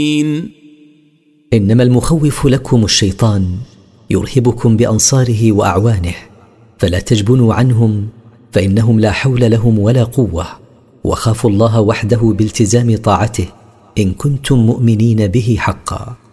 إنما المخوف لكم الشيطان يرهبكم بأنصاره وأعوانه، فلا تجبنوا عنهم فإنهم لا حول لهم ولا قوة، وخافوا الله وحده بالتزام طاعته إن كنتم مؤمنين به حقا.